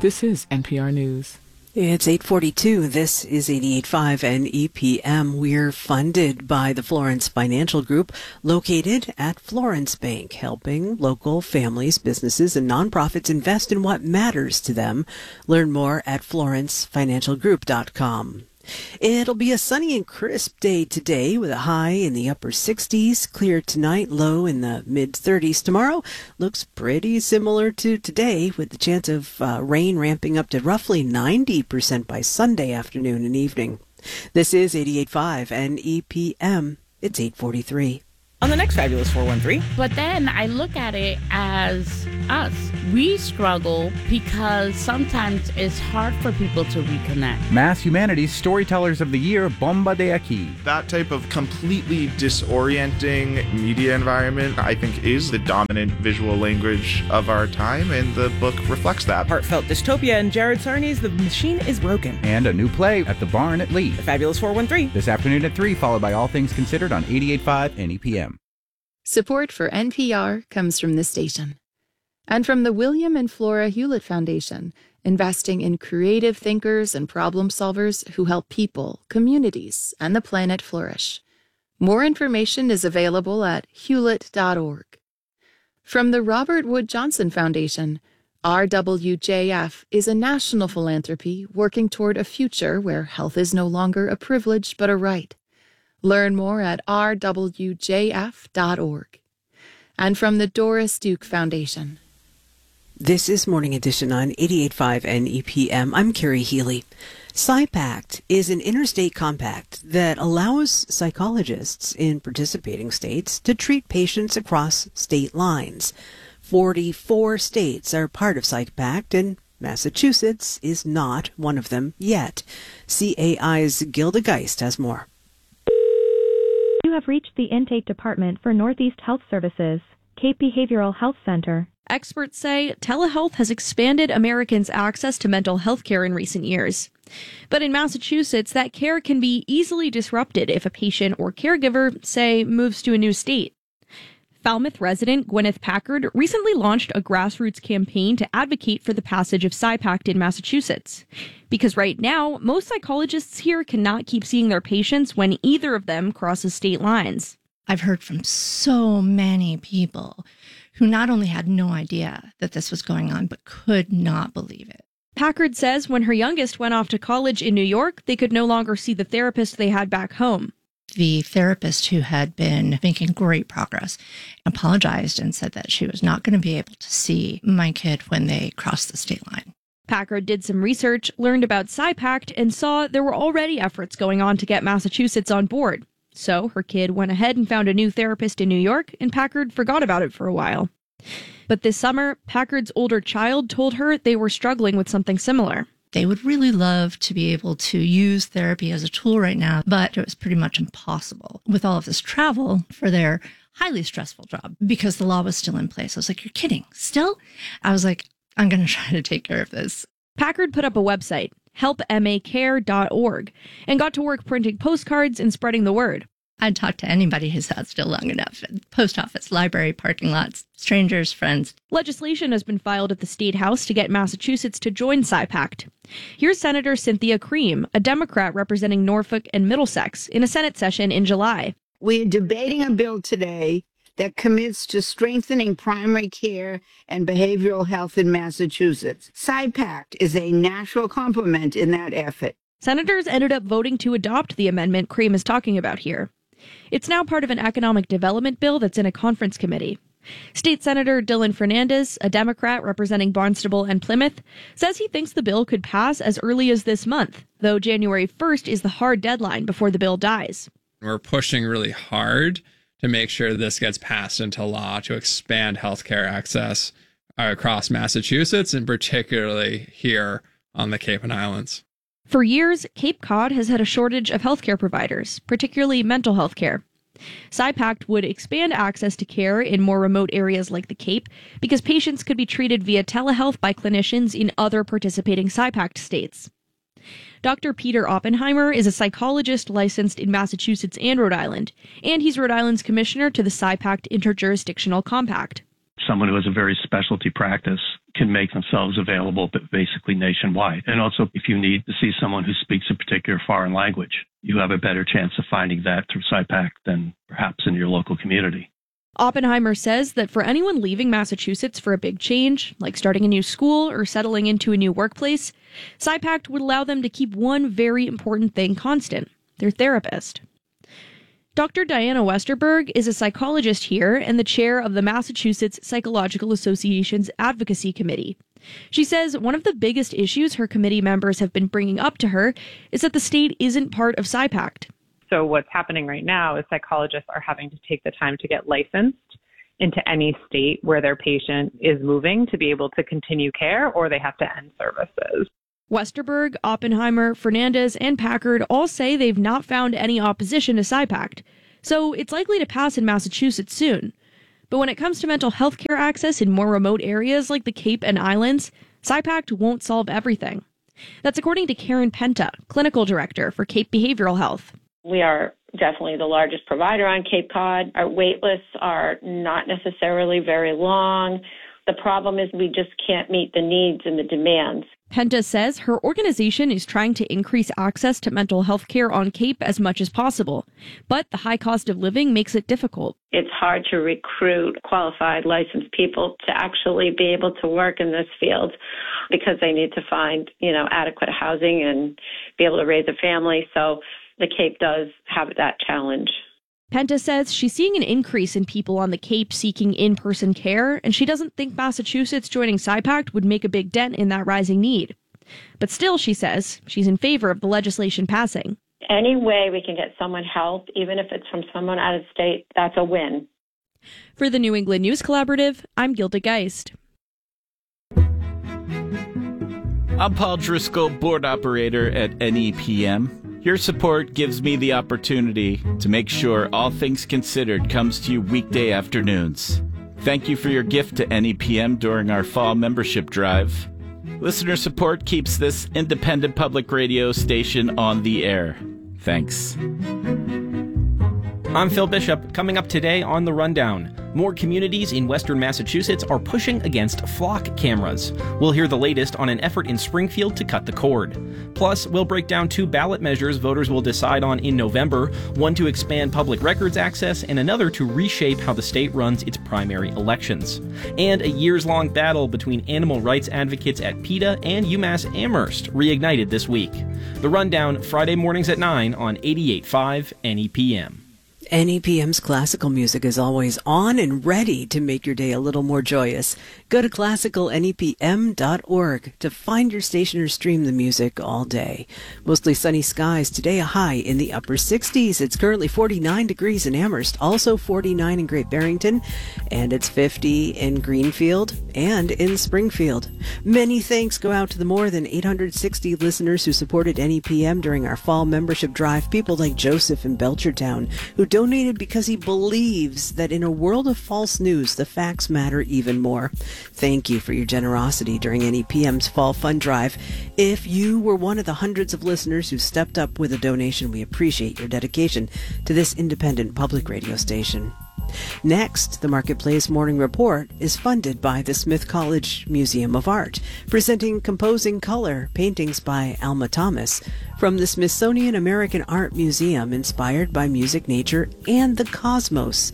This is NPR News. It's 8:42. This is 88.5 and EPM. We're funded by the Florence Financial Group, located at Florence Bank, helping local families, businesses, and nonprofits invest in what matters to them. Learn more at florencefinancialgroup.com. It'll be a sunny and crisp day today with a high in the upper 60s. Clear tonight, low in the mid-30s. Tomorrow looks pretty similar to today, with the chance of rain ramping up to roughly 90% by Sunday afternoon and evening. This is 88.5 and EPM. It's 8:43. On the next Fabulous 413. But then I look at it as us. We struggle because sometimes it's hard for people to reconnect. Mass Humanities Storytellers of the Year, Bomba de Aquí. That type of completely disorienting media environment, I think, is the dominant visual language of our time, and the book reflects that. Heartfelt Dystopia and Jared Sarney's The Machine is Broken. And a new play at the Barn at Lee. The Fabulous 413. This afternoon at 3, followed by All Things Considered on 88.5 and EPM. Support for NPR comes from this station and from the William and Flora Hewlett Foundation, investing in creative thinkers and problem solvers who help people, communities, and the planet flourish. More information is available at hewlett.org. From the Robert Wood Johnson Foundation, RWJF is a national philanthropy working toward a future where health is no longer a privilege but a right. Learn more at rwjf.org. And from the Doris Duke Foundation. This is Morning Edition on 88.5 and EPM. I'm Carrie Healy. PsyPact is an interstate compact that allows psychologists in participating states to treat patients across state lines. 44 states are part of PsyPact, and Massachusetts is not one of them yet. CAI's Gilda Geist has more. You have reached the intake department for Northeast Health Services, Cape Behavioral Health Center. Experts say telehealth has expanded Americans' access to mental health care in recent years. But in Massachusetts, that care can be easily disrupted if a patient or caregiver, say, moves to a new state. Falmouth resident Gwyneth Packard recently launched a grassroots campaign to advocate for the passage of PsyPact in Massachusetts. Because right now, most psychologists here cannot keep seeing their patients when either of them crosses state lines. I've heard from so many people who not only had no idea that this was going on, but could not believe it. Packard says when her youngest went off to college in New York, they could no longer see the therapist they had back home. The therapist, who had been making great progress, apologized and said that she was not going to be able to see my kid when they crossed the state line. Packard did some research, learned about PsyPact, and saw there were already efforts going on to get Massachusetts on board. So her kid went ahead and found a new therapist in New York, and Packard forgot about it for a while. But this summer, Packard's older child told her they were struggling with something similar. They would really love to be able to use therapy as a tool right now, but it was pretty much impossible with all of this travel for their highly stressful job because the law was still in place. I was like, you're kidding? Still? I was like, I'm going to try to take care of this. Packard put up a website, helpmacare.org, and got to work printing postcards and spreading the word. I'd talk to anybody who sat still long enough. Post office, library, parking lots, strangers, friends. Legislation has been filed at the State House to get Massachusetts to join PsyPact. Here's Senator Cynthia Cream, a Democrat representing Norfolk and Middlesex, in a Senate session in July. We're debating a bill today that commits to strengthening primary care and behavioral health in Massachusetts. PsyPact is a natural complement in that effort. Senators ended up voting to adopt the amendment Cream is talking about here. It's now part of an economic development bill that's in a conference committee. State Senator Dylan Fernandez, a Democrat representing Barnstable and Plymouth, says he thinks the bill could pass as early as this month, though January 1st is the hard deadline before the bill dies. We're pushing really hard to make sure this gets passed into law to expand healthcare access across Massachusetts, and particularly here on the Cape and Islands. For years, Cape Cod has had a shortage of healthcare providers, particularly mental health care. PsyPact would expand access to care in more remote areas like the Cape because patients could be treated via telehealth by clinicians in other participating PsyPact states. Dr. Peter Oppenheimer is a psychologist licensed in Massachusetts and Rhode Island, and he's Rhode Island's commissioner to the PsyPact Interjurisdictional Compact. Someone who has a very specialty practice can make themselves available basically nationwide. And also, if you need to see someone who speaks a particular foreign language, you have a better chance of finding that through SIPAC than perhaps in your local community. Oppenheimer says that for anyone leaving Massachusetts for a big change, like starting a new school or settling into a new workplace, SIPAC would allow them to keep one very important thing constant: their therapist. Dr. Diana Westerberg is a psychologist here and the chair of the Massachusetts Psychological Association's Advocacy Committee. She says one of the biggest issues her committee members have been bringing up to her is that the state isn't part of SIPAC. So what's happening right now is psychologists are having to take the time to get licensed into any state where their patient is moving to be able to continue care, or they have to end services. Westerberg, Oppenheimer, Fernandez, and Packard all say they've not found any opposition to SIPAC, so it's likely to pass in Massachusetts soon. But when it comes to mental health care access in more remote areas like the Cape and Islands, SIPAC won't solve everything. That's according to Karen Penta, clinical director for Cape Behavioral Health. We are definitely the largest provider on Cape Cod. Our wait lists are not necessarily very long. The problem is we just can't meet the needs and the demands. Penta says her organization is trying to increase access to mental health care on Cape as much as possible, but the high cost of living makes it difficult. It's hard to recruit qualified, licensed people to actually be able to work in this field because they need to find, adequate housing and be able to raise a family. So the Cape does have that challenge. Penta says she's seeing an increase in people on the Cape seeking in-person care, and she doesn't think Massachusetts joining SIPAC would make a big dent in that rising need. But still, she says, she's in favor of the legislation passing. Any way we can get someone help, even if it's from someone out of state, that's a win. For the New England News Collaborative, I'm Gilda Geist. I'm Paul Driscoll, board operator at NEPM. Your support gives me the opportunity to make sure All Things Considered comes to you weekday afternoons. Thank you for your gift to NEPM during our fall membership drive. Listener support keeps this independent public radio station on the air. Thanks. I'm Phil Bishop. Coming up today on The Rundown, more communities in western Massachusetts are pushing against flock cameras. We'll hear the latest on an effort in Springfield to cut the cord. Plus, we'll break down 2 ballot measures voters will decide on in November, one to expand public records access and another to reshape how the state runs its primary elections. And a years-long battle between animal rights advocates at PETA and UMass Amherst reignited this week. The Rundown, Friday mornings at 9 on 88.5 NEPM. NEPM's classical music is always on and ready to make your day a little more joyous. Go to classicalnepm.org to find your station or stream the music all day. Mostly sunny skies today, a high in the upper 60s. It's currently 49 degrees in Amherst, also 49 in Great Barrington, and it's 50 in Greenfield and in Springfield. Many thanks go out to the more than 860 listeners who supported NEPM during our fall membership drive. People like Joseph in Belchertown, who donated because he believes that in a world of false news, the facts matter even more. Thank you for your generosity during NEPM's Fall Fund Drive. If you were one of the hundreds of listeners who stepped up with a donation, we appreciate your dedication to this independent public radio station. Next, the Marketplace Morning Report is funded by the Smith College Museum of Art, presenting Composing Color, paintings by Alma Thomas, from the Smithsonian American Art Museum, inspired by music, nature, and the cosmos.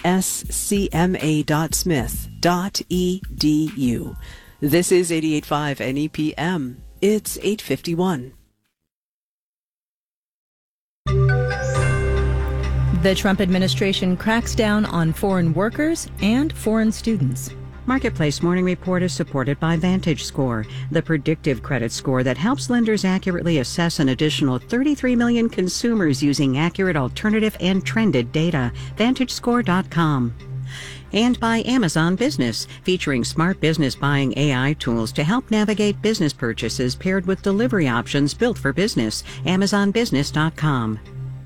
scma.smith.edu. This is 88.5 NEPM. It's 8:51. The Trump administration cracks down on foreign workers and foreign students. Marketplace Morning Report is supported by VantageScore, the predictive credit score that helps lenders accurately assess an additional 33 million consumers using accurate alternative and trended data. VantageScore.com. And by Amazon Business, featuring smart business buying AI tools to help navigate business purchases paired with delivery options built for business. AmazonBusiness.com.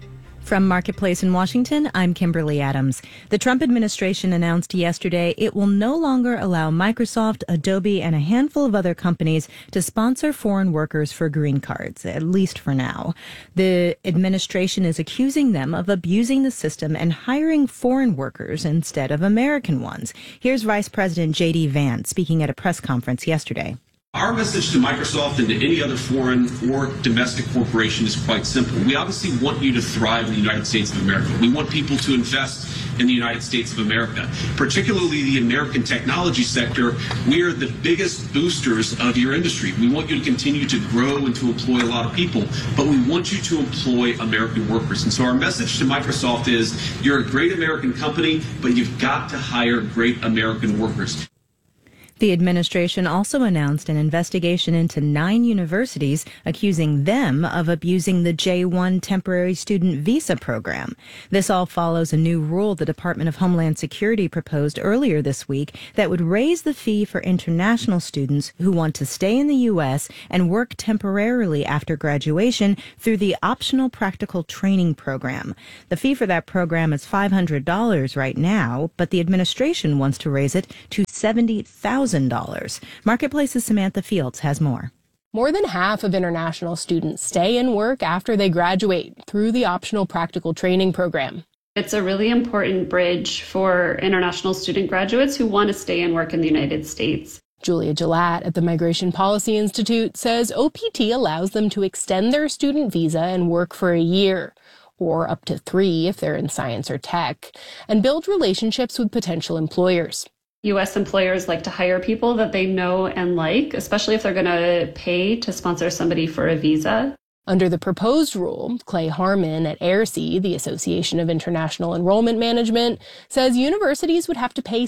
From Marketplace in Washington, I'm Kimberly Adams. The Trump administration announced yesterday it will no longer allow Microsoft, Adobe, and a handful of other companies to sponsor foreign workers for green cards, at least for now. The administration is accusing them of abusing the system and hiring foreign workers instead of American ones. Here's Vice President J.D. Vance speaking at a press conference yesterday. Our message to Microsoft and to any other foreign or domestic corporation is quite simple. We obviously want you to thrive in the United States of America. We want people to invest in the United States of America, particularly the American technology sector. We are the biggest boosters of your industry. We want you to continue to grow and to employ a lot of people, but we want you to employ American workers. And so our message to Microsoft is you're a great American company, but you've got to hire great American workers. The administration also announced an investigation into 9 universities accusing them of abusing the J-1 temporary student visa program. This all follows a new rule the Department of Homeland Security proposed earlier this week that would raise the fee for international students who want to stay in the U.S. and work temporarily after graduation through the optional practical training program. The fee for that program is $500 right now, but the administration wants to raise it to $70,000. Marketplace's Samantha Fields has more. More than half of international students stay and work after they graduate through the optional practical training program. It's a really important bridge for international student graduates who want to stay and work in the United States. Julia Gillette at the Migration Policy Institute says OPT allows them to extend their student visa and work for a year, or up to 3 if they're in science or tech, and build relationships with potential employers. U.S. employers like to hire people that they know and like, especially if they're going to pay to sponsor somebody for a visa. Under the proposed rule, Clay Harmon at AIRC, the Association of International Enrollment Management, says universities would have to pay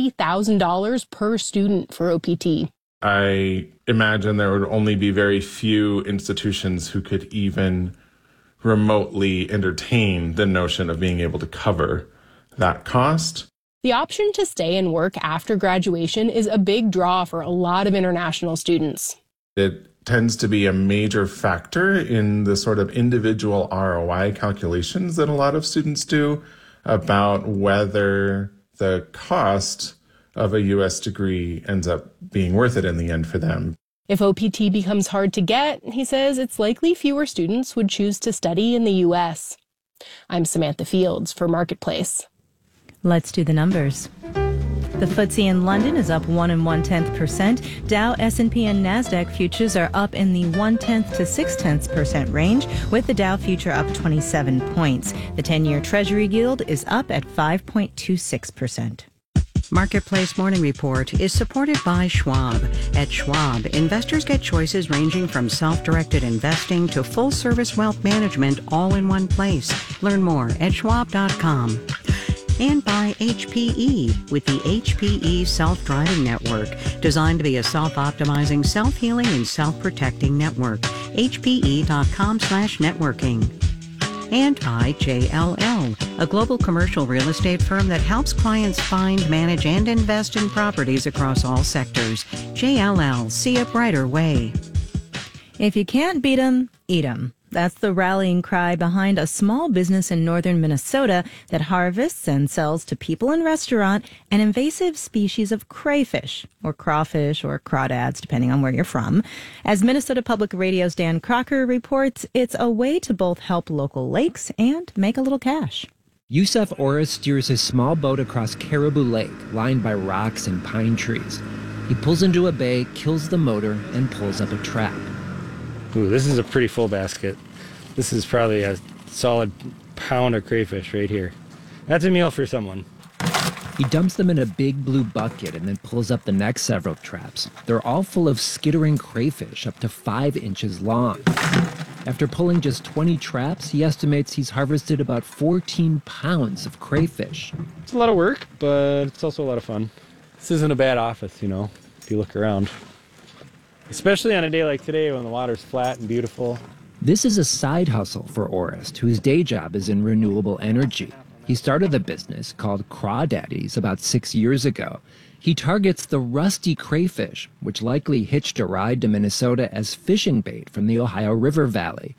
$70,000 per student for OPT. I imagine there would only be very few institutions who could even remotely entertain the notion of being able to cover that cost. The option to stay and work after graduation is a big draw for a lot of international students. It tends to be a major factor in the sort of individual ROI calculations that a lot of students do about whether the cost of a U.S. degree ends up being worth it in the end for them. If OPT becomes hard to get, he says it's likely fewer students would choose to study in the U.S. I'm Samantha Fields for Marketplace. Let's do the numbers. The FTSE in London is up 1 1/10%. Dow, S&P, and NASDAQ futures are up in the 0.1 to 0.6% range, with the Dow future up 27 points. The 10-year Treasury yield is up at 5.26%. Marketplace Morning Report is supported by Schwab. At Schwab, investors get choices ranging from self-directed investing to full-service wealth management all in one place. Learn more at schwab.com. And by HPE with the HPE Self-Driving Network, designed to be a self-optimizing, self-healing, and self-protecting network. HPE.com/networking. And by JLL, a global commercial real estate firm that helps clients find, manage, and invest in properties across all sectors. JLL, see a brighter way. If you can't beat 'em, eat 'em. That's the rallying cry behind a small business in northern Minnesota that harvests and sells to people in restaurant an invasive species of crayfish, or crawfish, or crawdads, depending on where you're from. As Minnesota Public Radio's Dan Crocker reports, it's a way to both help local lakes and make a little cash. Yusuf Orris steers his small boat across Caribou Lake, lined by rocks and pine trees. He pulls into a bay, kills the motor, and pulls up a trap. Ooh, this is a pretty full basket. This is probably a solid pound of crayfish right here. That's a meal for someone. He dumps them in a big blue bucket and then pulls up the next several traps. They're all full of skittering crayfish up to 5 inches long. After pulling just 20 traps, he estimates he's harvested about 14 pounds of crayfish. It's a lot of work, but it's also a lot of fun. This isn't a bad office, you know, if you look around. Especially on a day like today when the water's flat and beautiful. This is a side hustle for Orist, whose day job is in renewable energy. He started a business called Crawdaddies about 6 years ago. He targets the rusty crayfish, which likely hitched a ride to Minnesota as fishing bait from the Ohio River Valley.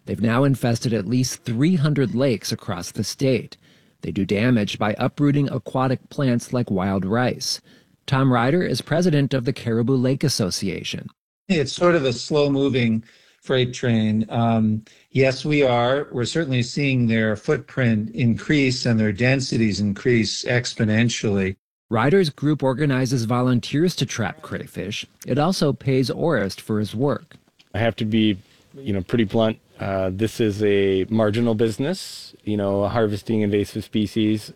They've now infested at least 300 lakes across the state. They do damage by uprooting aquatic plants like wild rice. Tom Ryder is president of the Caribou Lake Association. It's sort of a slow-moving freight train. Yes, we're certainly seeing their footprint increase and their densities increase exponentially. Ryder's group organizes volunteers to trap crayfish. It also pays Orist for his work. I have to be, pretty blunt. This is a marginal business. Harvesting invasive species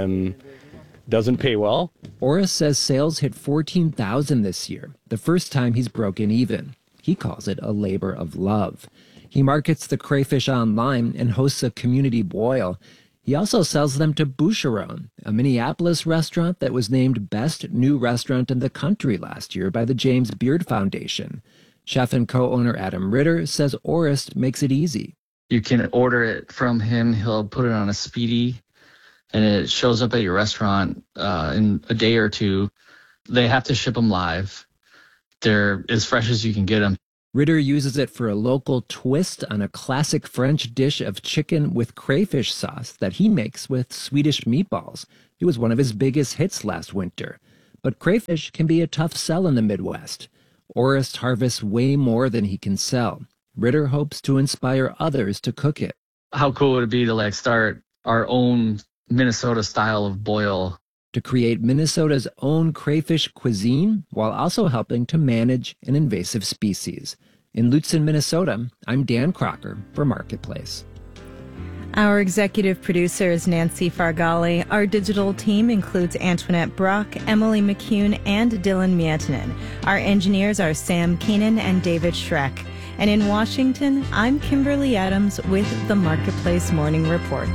doesn't pay well. Orist says sales hit $14,000 this year, the first time he's broken even. He calls it a labor of love. He markets the crayfish online and hosts a community boil. He also sells them to Boucheron, a Minneapolis restaurant that was named Best New Restaurant in the Country last year by the James Beard Foundation. Chef and co-owner Adam Ritter says Orist makes it easy. You can order it from him. He'll put it on a speedy, and it shows up at your restaurant in a day or two. They have to ship them live. They're as fresh as you can get them. Ritter uses it for a local twist on a classic French dish of chicken with crayfish sauce that he makes with Swedish meatballs. It was one of his biggest hits last winter. But crayfish can be a tough sell in the Midwest. Orist harvests way more than he can sell. Ritter hopes to inspire others to cook it. How cool would it be to start our own Minnesota style of boil? To create Minnesota's own crayfish cuisine while also helping to manage an invasive species. In Lutsen, Minnesota, I'm Dan Crocker for Marketplace. Our executive producer is Nancy Fargali. Our digital team includes Antoinette Brock, Emily McCune, and Dylan Mietinen. Our engineers are Sam Keenan and David Schreck. And in Washington, I'm Kimberly Adams with the Marketplace Morning Report.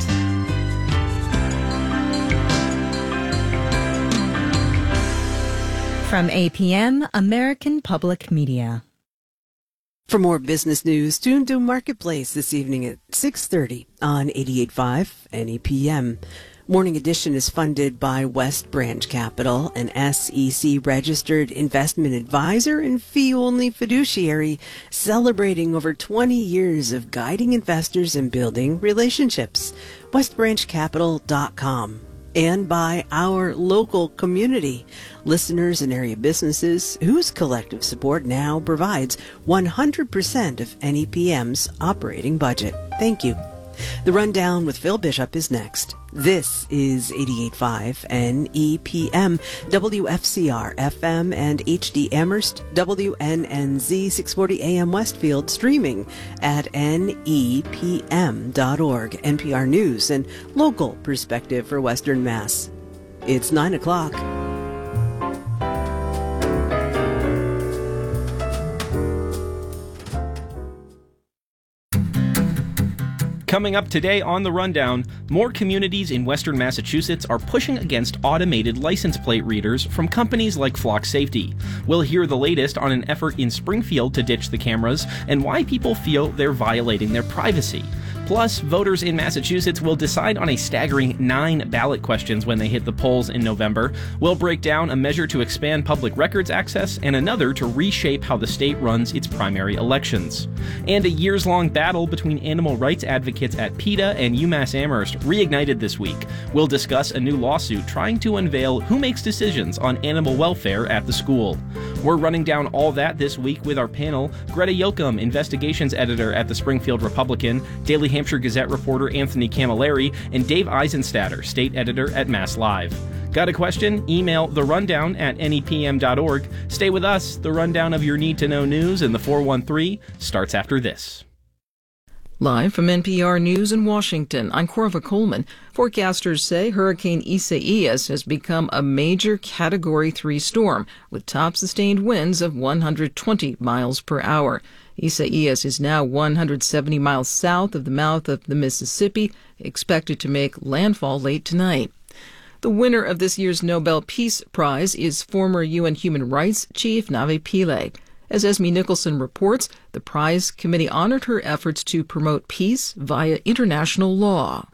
From APM, American Public Media. For more business news, tune to Marketplace this evening at 6:30 on 88.5 NEPM. Morning Edition is funded by West Branch Capital, an SEC-registered investment advisor and fee-only fiduciary, celebrating over 20 years of guiding investors and building relationships. WestBranchCapital.com. And by our local community, listeners and area businesses whose collective support now provides 100% of NEPM's operating budget. Thank you. The Rundown with Phil Bishop is next. This is 88.5 NEPM, WFCR FM and HD Amherst, WNNZ 640 AM Westfield, streaming at NEPM.org, NPR News and local perspective for Western Mass. It's 9 o'clock. Coming up today on The Rundown, more communities in western Massachusetts are pushing against automated license plate readers from companies like Flock Safety. We'll hear the latest on an effort in Springfield to ditch the cameras and why people feel they're violating their privacy. Plus, voters in Massachusetts will decide on a staggering 9 ballot questions when they hit the polls in November. We'll break down a measure to expand public records access and another to reshape how the state runs its primary elections. And a years-long battle between animal rights advocates at PETA and UMass Amherst reignited this week. We'll discuss a new lawsuit trying to unveil who makes decisions on animal welfare at the school. We're running down all that this week with our panel, Greta Yoakum, investigations editor at the Springfield Republican, Daily Hampshire Gazette reporter Anthony Camilleri, and Dave Eisenstatter, state editor at Mass Live. Got a question? Email therundown@nepm.org. Stay with us. The rundown of your need-to-know news in the 413 starts after this. Live from NPR News in Washington, I'm Corva Coleman. Forecasters say Hurricane Isaias has become a major Category 3 storm with top sustained winds of 120 miles per hour. Isaias is now 170 miles south of the mouth of the Mississippi, expected to make landfall late tonight. The winner of this year's Nobel Peace Prize is former UN Human Rights Chief Navi Pillay. As Esme Nicholson reports, the prize committee honored her efforts to promote peace via international law.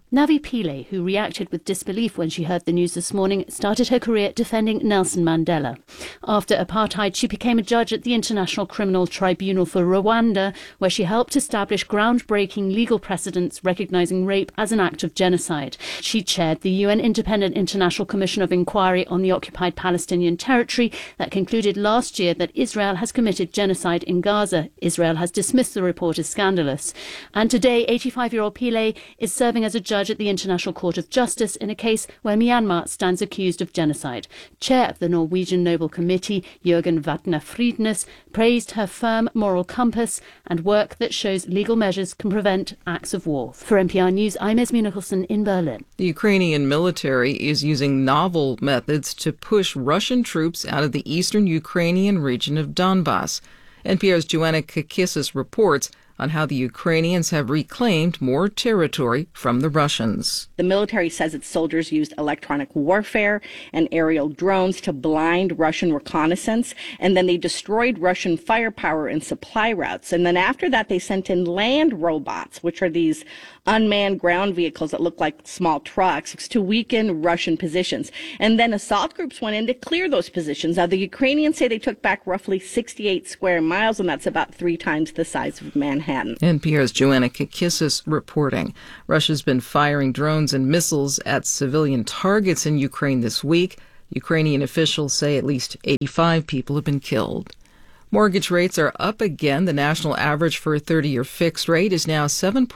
Navi Pillay, who reacted with disbelief when she heard the news this morning, started her career defending Nelson Mandela. After apartheid, she became a judge at the International Criminal Tribunal for Rwanda, where she helped establish groundbreaking legal precedents recognizing rape as an act of genocide. She chaired the UN Independent International Commission of Inquiry on the occupied Palestinian territory that concluded last year that Israel has committed genocide in Gaza. Israel has dismissed the report as scandalous. And today, 85-year-old Pillay is serving as a judge at the International Court of Justice in a case where Myanmar stands accused of genocide. Chair of the Norwegian Nobel Committee, Jørgen Vatne Friednes, praised her firm moral compass and work that shows legal measures can prevent acts of war. For NPR News, I'm Esme Nicholson in Berlin. The Ukrainian military is using novel methods to push Russian troops out of the eastern Ukrainian region of Donbass. NPR's Joanna Kakissis reports on how the Ukrainians have reclaimed more territory from the Russians. The military says its soldiers used electronic warfare and aerial drones to blind Russian reconnaissance, and then they destroyed Russian firepower and supply routes. And then after that, they sent in land robots, which are these unmanned ground vehicles that look like small trucks, to weaken Russian positions. And then assault groups went in to clear those positions. Now, the Ukrainians say they took back roughly 68 square miles, and that's about 3 times the size of Manhattan. NPR's Joanna Kakissis reporting. Russia's been firing drones and missiles at civilian targets in Ukraine this week. Ukrainian officials say at least 85 people have been killed. Mortgage rates are up again. The national average for a 30-year fixed rate is now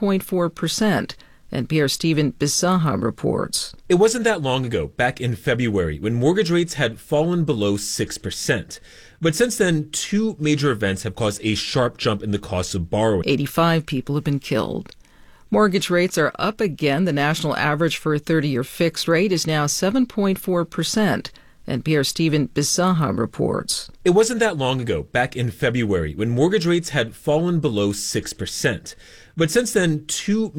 7.4%. NPR's Stephen Bisaha reports. It wasn't that long ago, back in February, when mortgage rates had fallen below 6%. But since then, 2 major events have caused a sharp jump in the cost of borrowing. 85 people have been killed. Mortgage rates are up again. The national average for a 30-year fixed rate is now 7.4%. NPR's Stephen Bisaha reports. It wasn't that long ago, back in February, when mortgage rates had fallen below 6%. But since then, 2